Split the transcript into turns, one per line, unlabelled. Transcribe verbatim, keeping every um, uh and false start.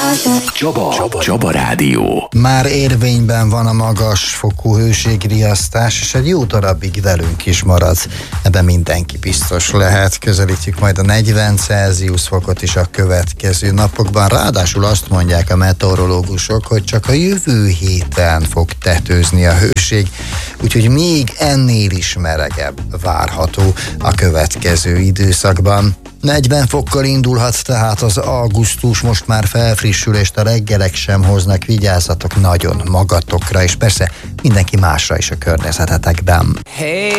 Csaba, Csaba, Csaba Rádió.
Már érvényben van a magas fokú hőségriasztás, és egy jó darabig velünk is marad. Ebben mindenki biztos lehet. Közelítjük majd a negyven Celsius fokot is a következő napokban. Ráadásul azt mondják a meteorológusok, hogy csak a jövő héten fog tetőzni a hőség, úgyhogy még ennél is melegebb várható a következő időszakban. negyven fokkal indulhat tehát az augusztus, most már felfrissülést a reggelek sem hoznak, vigyázzatok nagyon magatokra, és persze mindenki másra is a környezetetekben. Hey.